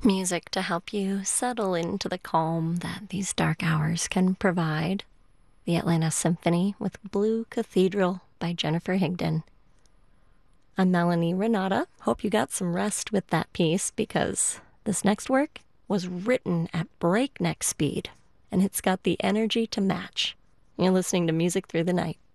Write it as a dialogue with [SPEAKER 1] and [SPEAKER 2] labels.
[SPEAKER 1] Music to help you settle into the calm that these dark hours can provide. The Atlanta Symphony with Blue Cathedral by Jennifer Higdon. I'm Melanie Renata. Hope you got some rest with that piece because this next work was written at breakneck speed and it's got the energy to match. You're listening to Music Through the Night.